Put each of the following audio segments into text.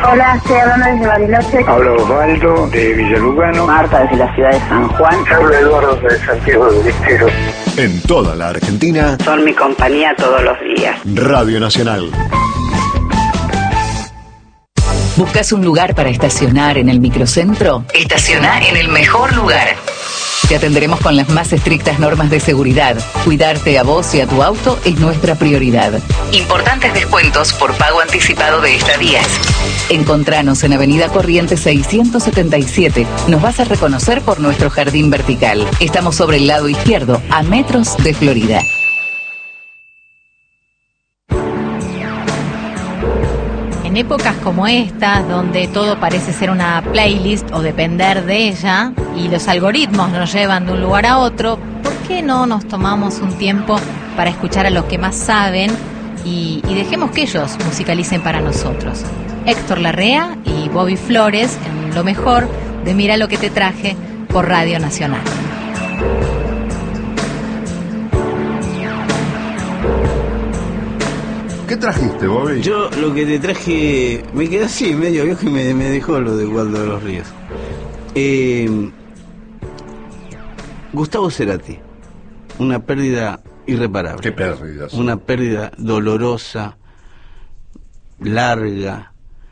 Hola, estoy hablando desde Bariloche. Habla Osvaldo de Villalugano. Marta desde la ciudad de San Juan. Habla Eduardo de Santiago del Estero. En toda la Argentina, Son mi compañía todos los días. Radio Nacional. ¿Buscas un lugar para estacionar en el microcentro? Estaciona en el mejor lugar. Te atenderemos con las más estrictas normas de seguridad. Cuidarte a vos y a tu auto es nuestra prioridad. Importantes descuentos por pago anticipado de estadías. Encontranos en Avenida Corrientes 677. Nos vas a reconocer por nuestro jardín vertical. Estamos sobre el lado izquierdo, a metros de Florida. En épocas como estas, donde todo parece ser una playlist o depender de ella, y los algoritmos nos llevan de un lugar a otro, ¿por qué no nos tomamos un tiempo para escuchar a los que más saben y dejemos que ellos musicalicen para nosotros? Héctor Larrea y Bobby Flores en lo mejor de Mira lo que te traje por Radio Nacional. ¿Qué trajiste, Bobby? Yo lo que te traje, me quedé así, medio viejo y me dejó lo de Waldo de los Ríos. Gustavo Cerati, una pérdida irreparable. ¿Qué pérdidas? Una pérdida dolorosa, larga.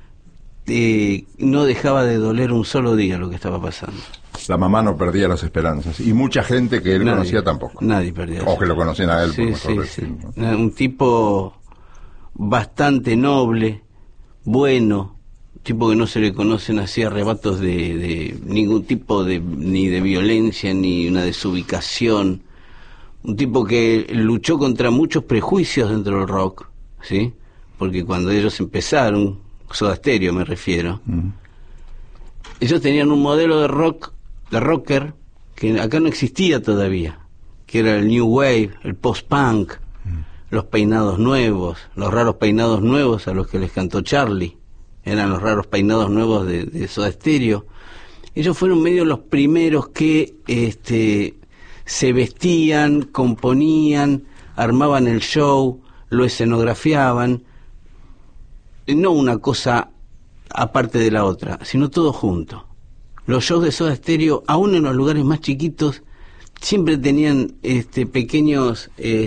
No dejaba de doler un solo día lo que estaba pasando. La mamá no perdía las esperanzas. Y mucha gente que él conocía tampoco. Nadie perdía. O que lo conocían a él, Sí, por mejor sí, decir, sí. ¿no? Un tipo bastante noble, bueno, tipo que no se le conocen así arrebatos de ningún tipo ni de violencia ni una desubicación, un tipo que luchó contra muchos prejuicios dentro del rock, ¿sí? Porque cuando ellos empezaron, Soda Stereo me refiero, ellos tenían un modelo de rocker que acá no existía todavía, que era el New Wave, el post-punk, los peinados nuevos, los raros peinados nuevos a los que les cantó Charlie, eran los raros peinados nuevos de Soda Stereo. Ellos fueron medio los primeros que se vestían, componían, armaban el show, lo escenografiaban, no una cosa aparte de la otra, sino todo junto. Los shows de Soda Stereo, aún en los lugares más chiquitos, siempre tenían pequeños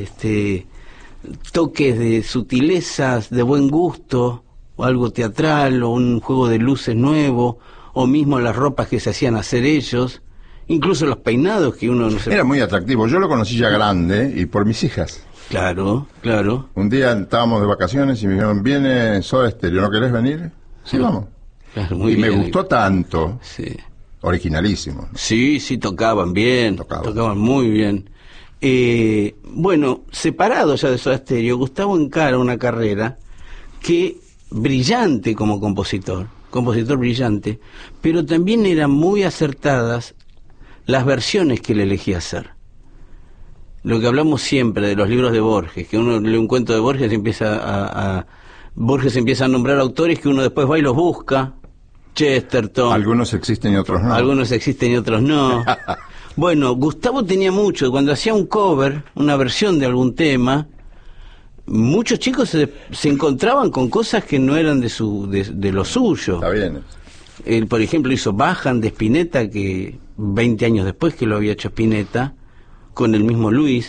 toques de sutilezas, de buen gusto, o algo teatral, o un juego de luces nuevo, o mismo las ropas que se hacían hacer ellos, incluso los peinados que uno no se... Era muy atractivo. Yo lo conocí ya grande y por mis hijas. Claro, claro. Un día estábamos de vacaciones y me dijeron, viene Soda Stereo, ¿no querés venir? Sí, vamos. Claro, muy y bien. me gustó tanto, Sí. originalísimo, ¿no? Sí, tocaban bien, tocaban muy bien. Bueno, separado ya de Soda Stereo, Gustavo encara una carrera que brillante como compositor brillante, pero también eran muy acertadas las versiones que él elegía hacer. Lo que hablamos siempre de los libros de Borges, que uno lee un cuento de Borges y Borges empieza a nombrar autores que uno después va y los busca. Chesterton. Algunos existen y otros no. Algunos existen y otros no. Bueno, Gustavo tenía mucho. Cuando hacía un cover, una versión de algún tema, muchos chicos se encontraban con cosas que no eran de lo suyo. Está bien. Él, por ejemplo, hizo Bajan de Spinetta, que 20 años después que lo había hecho Spinetta, con el mismo Luis.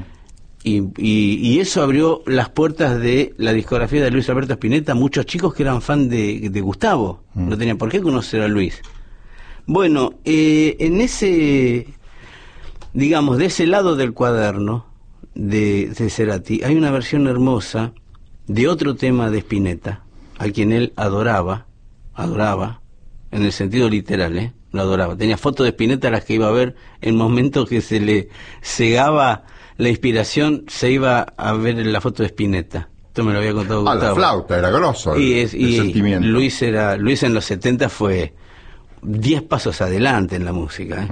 Y eso abrió las puertas de la discografía de Luis Alberto Spinetta a muchos chicos que eran fan de Gustavo. No tenían por qué conocer a Luis. Bueno, en ese, digamos, de ese lado del cuaderno de Cerati, hay una versión hermosa de otro tema de Spinetta, a quien él adoraba, en el sentido literal, lo adoraba. Tenía fotos de Spinetta a las que iba a ver en momentos que se le cegaba la inspiración, se iba a ver en la foto de Spinetta. Esto me lo había contado Gustavo. La flauta, era grosso el sentimiento. Luis en los 70 fue 10 pasos adelante en la música.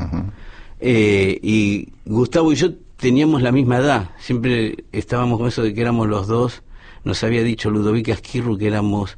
Y Gustavo y yo teníamos la misma edad, siempre estábamos con eso de que éramos los dos. Nos había dicho Ludovica Esquirru que éramos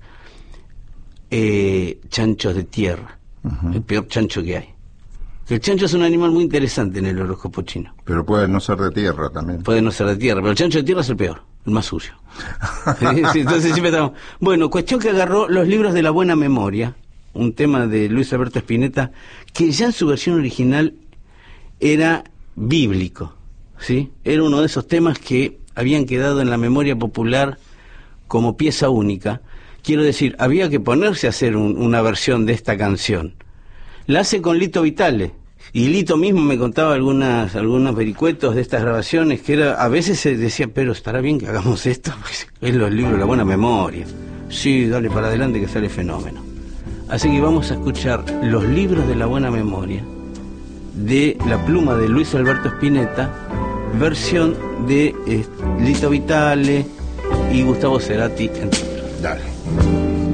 chanchos de tierra, el peor chancho que hay. El chancho es un animal muy interesante en el horóscopo chino. Pero puede no ser de tierra también. Puede no ser de tierra, pero el chancho de tierra es el peor. el más sucio. Sí, entonces siempre estamos... Bueno, cuestión que agarró los libros de la buena memoria, un tema de Luis Alberto Spinetta, que ya en su versión original era bíblico, ¿sí? Era uno de esos temas que habían quedado en la memoria popular como pieza única. Quiero decir, había que ponerse a hacer una versión de esta canción. La hace con Lito Vitale, y Lito mismo me contaba algunos vericuetos de estas grabaciones, que era, a veces se decía, pero estará bien que hagamos esto, es los libros de la buena memoria. Sí, dale para adelante que sale fenómeno. Así que vamos a escuchar los libros de la buena memoria, de la pluma de Luis Alberto Spinetta, versión de Lito Vitale y Gustavo Cerati, entre otros. Dale.